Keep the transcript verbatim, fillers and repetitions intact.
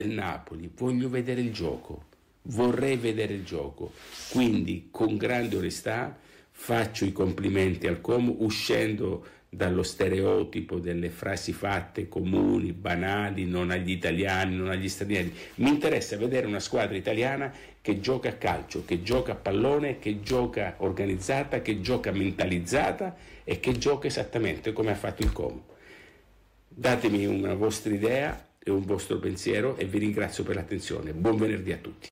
del Napoli, voglio vedere il gioco, vorrei vedere il gioco, quindi con grande onestà faccio i complimenti al Como uscendo dallo stereotipo delle frasi fatte comuni, banali, non agli italiani, non agli stranieri. Mi interessa vedere una squadra italiana che gioca a calcio, che gioca a pallone, che gioca organizzata, che gioca mentalizzata e che gioca esattamente come ha fatto il Como. Datemi una vostra idea e un vostro pensiero e vi ringrazio per l'attenzione. Buon venerdì a tutti.